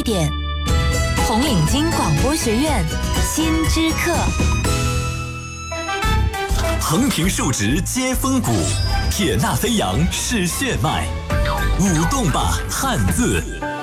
点。红领巾广播学院新知课。 横平竖直接风骨，铁纳飞扬是血脉，舞动吧汉字。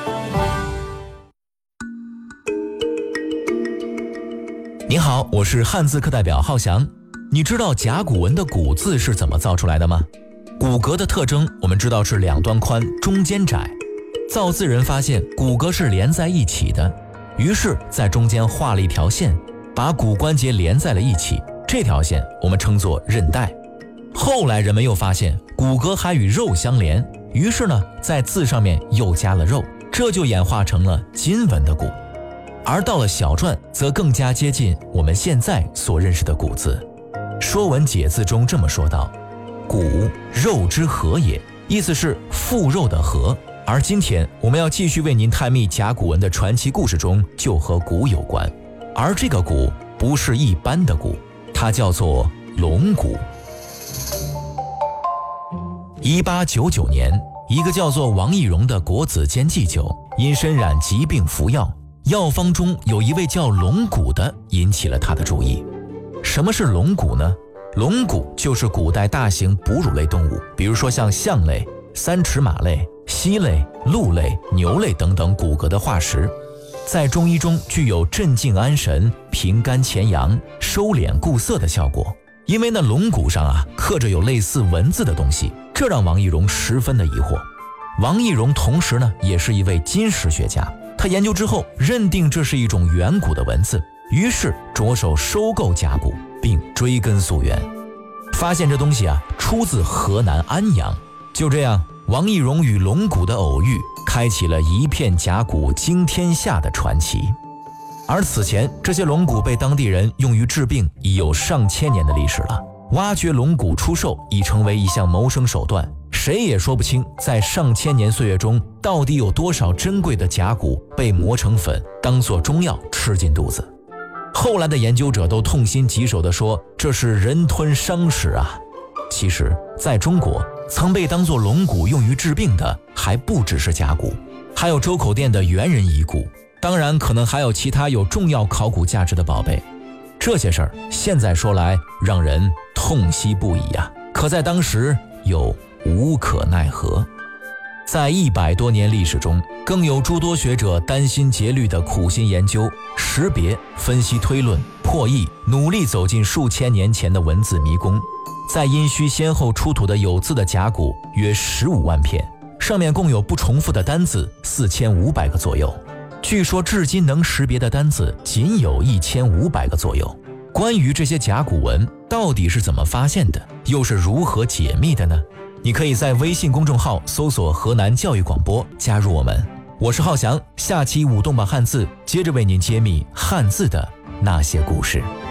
您好，我是汉字课代表浩翔。你知道甲骨文的骨字是怎么造出来的吗？骨骼的特征我们知道是两端宽，中间窄。造字人发现骨骼是连在一起的，于是在中间画了一条线，把骨关节连在了一起，这条线我们称作韧带。后来人们又发现骨骼还与肉相连，于是呢在字上面又加了肉，这就演化成了金文的骨。而到了小篆则更加接近我们现在所认识的骨字。说文解字中这么说道：骨，肉之合也，意思是腹肉的合。而今天我们要继续为您探秘甲骨文的传奇故事中就和骨有关，而这个骨不是一般的骨，它叫做龙骨。1899年，一个叫做王懿荣的国子监祭酒因身染疾病服药，药方中有一味叫龙骨的引起了他的注意。什么是龙骨呢？龙骨就是古代大型哺乳类动物，比如说像象类、三齿马类、犀类、鹿类、牛类等等骨骼的化石，在中医中具有镇静安神、平肝潜阳、收敛固涩的效果。因为那龙骨上刻着有类似文字的东西，这让王懿荣十分的疑惑。王懿荣同时呢也是一位金石学家，他研究之后认定这是一种远古的文字，于是着手收购甲骨并追根溯源，发现这东西出自河南安阳。就这样，王懿荣与龙骨的偶遇开启了一片甲骨惊天下的传奇。而此前这些龙骨被当地人用于治病已有上千年的历史了，挖掘龙骨出售已成为一项谋生手段，谁也说不清在上千年岁月中到底有多少珍贵的甲骨被磨成粉当作中药吃进肚子。后来的研究者都痛心疾首地说，这是人吞伤食啊。其实在中国曾被当作龙骨用于治病的还不只是甲骨，还有周口店的猿人遗骨，当然可能还有其他有重要考古价值的宝贝。这些事儿现在说来让人痛惜不已可在当时又无可奈何。在100多年历史中，更有诸多学者殚心竭虑地苦心研究、识别、分析推论、破译，努力走进数千年前的文字迷宫。在殷墟先后出土的有字的甲骨约15万片，上面共有不重复的单字4500个左右。据说至今能识别的单字仅有1500个左右。关于这些甲骨文到底是怎么发现的，又是如何解密的呢？你可以在微信公众号搜索河南教育广播，加入我们。我是浩翔，下期舞动吧汉字接着为您揭秘汉字的那些故事。